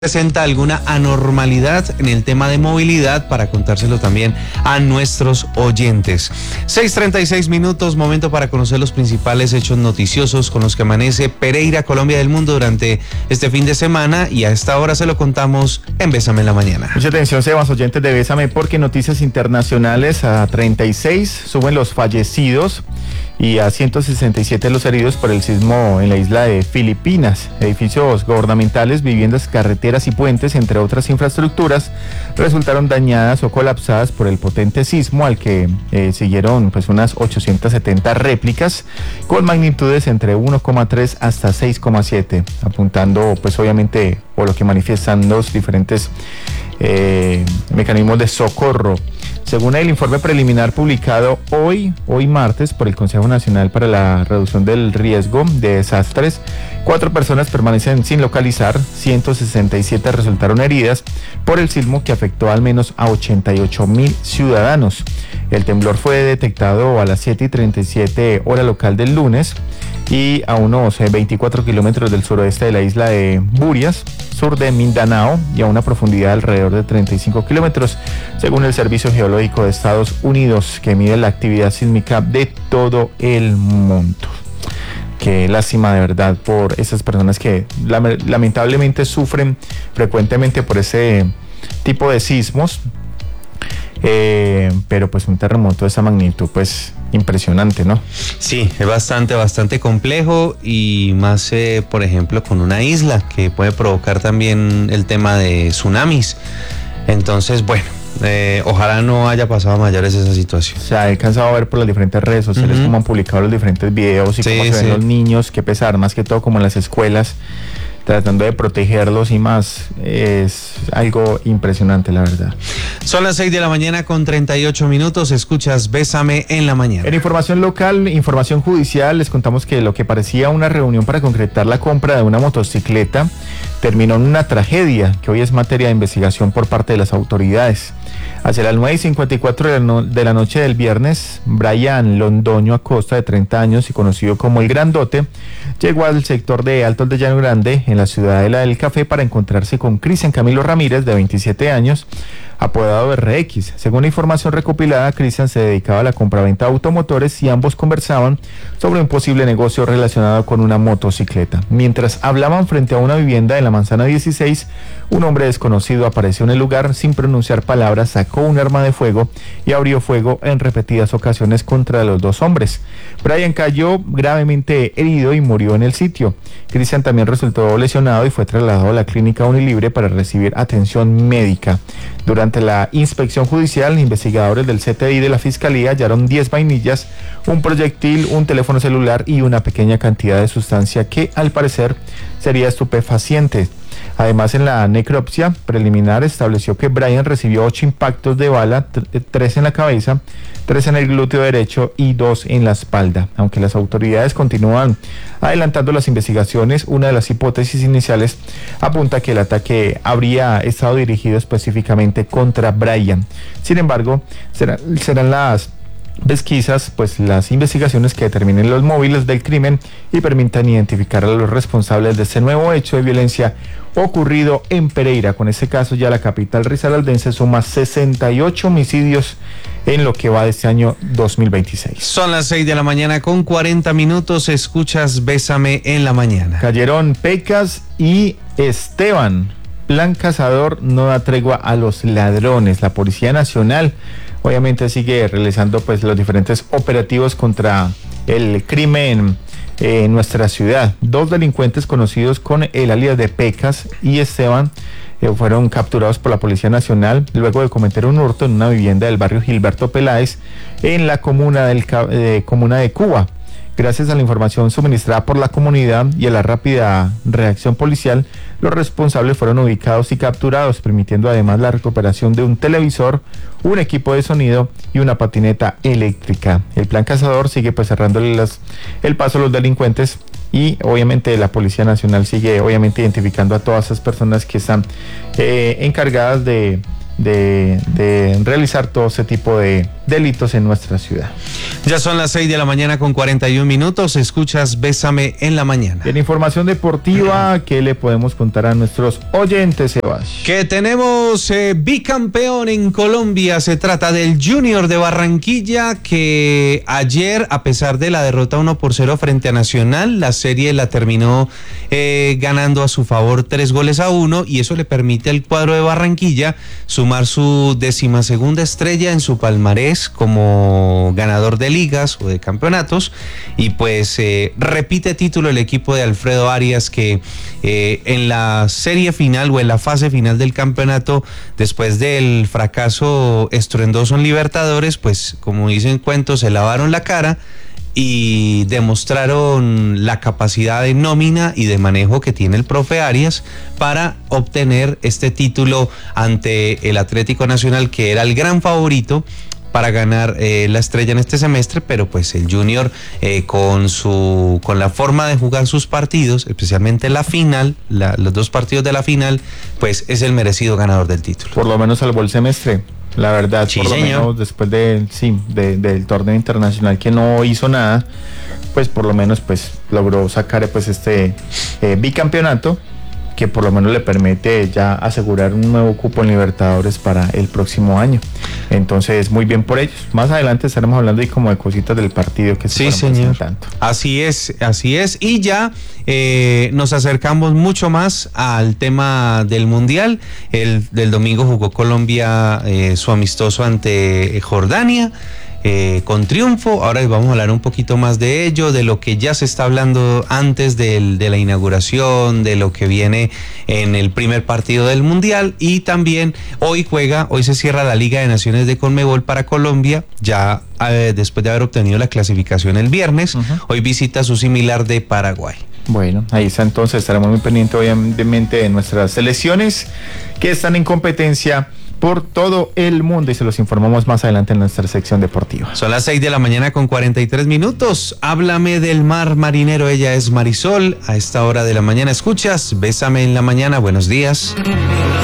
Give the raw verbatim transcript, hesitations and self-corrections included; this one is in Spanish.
presenta alguna anormalidad en el tema de movilidad para contárselo también a nuestros oyentes. seis treinta y seis minutos, momento para conocer los principales hechos noticiosos con los que amanece Pereira, Colombia del mundo durante este fin de semana, y a esta hora se lo contamos en Bésame en la Mañana. Mucha atención, Sebas, oyentes de Bésame, porque noticias internacionales: a treinta y seis suben los fallecidos y a ciento sesenta y siete los heridos por el sismo en la isla de Filipinas. Edificios gubernamentales, viviendas, carreteras y puentes, entre otras infraestructuras, resultaron dañadas o colapsadas por el potente sismo, al que eh, siguieron pues unas ochocientas setenta réplicas con magnitudes entre uno coma tres hasta seis coma siete, apuntando pues obviamente o lo que manifiestan los diferentes eh, mecanismos de socorro. Según el informe preliminar publicado hoy, hoy martes, por el Consejo Nacional para la Reducción del Riesgo de Desastres, cuatro personas permanecen sin localizar, ciento sesenta y siete resultaron heridas por el sismo que afectó al menos a ochenta y ocho mil ciudadanos. El temblor fue detectado a las siete y treinta y siete hora local del lunes y a unos veinticuatro kilómetros del suroeste de la isla de Burias, sur de Mindanao, y a una profundidad de alrededor de treinta y cinco kilómetros, según el Servicio Geológico de Estados Unidos, que mide la actividad sísmica de todo el mundo. Qué lástima de verdad por esas personas que lamentablemente sufren frecuentemente por ese tipo de sismos, eh, pero pues un terremoto de esa magnitud, pues impresionante, ¿no? Sí, es bastante, bastante complejo, y más, eh, por ejemplo, con una isla que puede provocar también el tema de tsunamis. Entonces, bueno, eh, ojalá no haya pasado a mayores esa situación. O sea, he cansado de ver por las diferentes redes sociales uh-huh. cómo han publicado los diferentes videos y sí, cómo se sí. ven los niños, qué pesar, más que todo como en las escuelas, tratando de protegerlos y más. Es algo impresionante, la verdad. Son las seis de la mañana con treinta y ocho minutos, escuchas Bésame en la Mañana. En información local, información judicial, les contamos que lo que parecía una reunión para concretar la compra de una motocicleta terminó en una tragedia que hoy es materia de investigación por parte de las autoridades. Hacia las nueve y cincuenta y cuatro de la, no, de la noche del viernes, Brian Londoño Acosta, de treinta años y conocido como El Grandote, llegó al sector de Altos de Llano Grande, en la ciudadela del Café, para encontrarse con Cristian Camilo Ramírez, de veintisiete años, apodado R X. Según la información recopilada, Cristian se dedicaba a la compraventa de automotores y ambos conversaban sobre un posible negocio relacionado con una motocicleta. Mientras hablaban frente a una vivienda en la Manzana dieciséis, un hombre desconocido apareció en el lugar sin pronunciar palabras, sacó un arma de fuego y abrió fuego en repetidas ocasiones contra los dos hombres. Brian cayó gravemente herido y murió en el sitio. Cristian también resultó lesionado y fue trasladado a la clínica Unilibre para recibir atención médica. Durante la inspección judicial, investigadores del C T I de la Fiscalía hallaron diez vainillas, un proyectil, un teléfono celular y una pequeña cantidad de sustancia que al parecer sería estupefaciente. Además, en la necropsia preliminar estableció que Brian recibió ocho impactos de bala, tres en la cabeza, tres en el glúteo derecho y dos en la espalda. Aunque las autoridades continúan adelantando las investigaciones, una de las hipótesis iniciales apunta que el ataque habría estado dirigido específicamente contra Brian. Sin embargo, serán, serán las pesquisas, pues las investigaciones que determinen los móviles del crimen y permitan identificar a los responsables de este nuevo hecho de violencia ocurrido en Pereira. Con este caso, ya la capital risaraldense suma sesenta y ocho homicidios en lo que va de este año dos mil veintiséis. Son las seis de la mañana con cuarenta minutos, escuchas Bésame en la Mañana. Cayeron Pecas y Esteban. Plan cazador no da tregua a los ladrones. La Policía Nacional obviamente sigue realizando pues los diferentes operativos contra el crimen en nuestra ciudad. Dos delincuentes conocidos con el alias de Pecas y Esteban eh, fueron capturados por la Policía Nacional luego de cometer un hurto en una vivienda del barrio Gilberto Peláez en la comuna, del, eh, comuna de Cuba. Gracias a la información suministrada por la comunidad y a la rápida reacción policial, los responsables fueron ubicados y capturados, permitiendo además la recuperación de un televisor, un equipo de sonido y una patineta eléctrica. El plan cazador sigue pues cerrándole las, el paso a los delincuentes, y obviamente la Policía Nacional sigue obviamente identificando a todas esas personas que están eh, encargadas de, de, de realizar todo ese tipo de, delitos en nuestra ciudad. Ya son las seis de la mañana con cuarenta y un minutos. Escuchas Bésame en la mañana. En información deportiva, ¿qué le podemos contar a nuestros oyentes, Sebas? Que tenemos eh, bicampeón en Colombia. Se trata del Junior de Barranquilla, que ayer, a pesar de la derrota uno por cero frente a Nacional, la serie la terminó eh, ganando a su favor tres goles a uno, y eso le permite al cuadro de Barranquilla sumar su decimasegunda estrella en su palmarés como ganador de ligas o de campeonatos, y pues eh, repite título el equipo de Alfredo Arias, que eh, en la serie final o en la fase final del campeonato, después del fracaso estruendoso en Libertadores, pues como dicen cuentos, se lavaron la cara y demostraron la capacidad de nómina y de manejo que tiene el profe Arias para obtener este título ante el Atlético Nacional, que era el gran favorito para ganar eh, la estrella en este semestre, pero pues el Junior eh, con su con la forma de jugar sus partidos, especialmente la final, la, los dos partidos de la final, pues es el merecido ganador del título. Por lo menos salvó el semestre, la verdad, sí, por lo señor. menos después de, sí, de, del torneo internacional que no hizo nada, pues por lo menos pues logró sacar pues este eh, bicampeonato, que por lo menos le permite ya asegurar un nuevo cupo en Libertadores para el próximo año. Entonces, muy bien por ellos. Más adelante estaremos hablando y como de cositas del partido que se sí, fueron señor. presentando. Así es, así es. Y ya eh, nos acercamos mucho más al tema del Mundial. El del domingo jugó Colombia eh, su amistoso ante Jordania. Eh, con triunfo. Ahora vamos a hablar un poquito más de ello, de lo que ya se está hablando antes del, de la inauguración, de lo que viene en el primer partido del Mundial, y también hoy juega, hoy se cierra la Liga de Naciones de Conmebol para Colombia, ya eh, después de haber obtenido la clasificación el viernes. Uh-huh. Hoy visita su similar de Paraguay. Bueno, ahí está, entonces estaremos muy pendientes obviamente de nuestras selecciones que están en competencia por todo el mundo, y se los informamos más adelante en nuestra sección deportiva. Son las seis de la mañana con cuarenta y tres minutos. Háblame del mar marinero. Ella es Marisol. A esta hora de la mañana escuchas Bésame en la mañana. Buenos días.